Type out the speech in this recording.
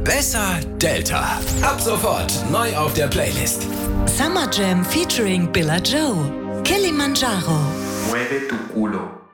Besser Delta. Ab sofort neu auf der Playlist. Summer Jam featuring Billa Joe. Kilimanjaro. Mueve tu culo.